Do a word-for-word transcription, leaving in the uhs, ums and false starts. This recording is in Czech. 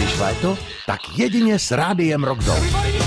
Když léto, tak jedině s rádiem Rock Zone.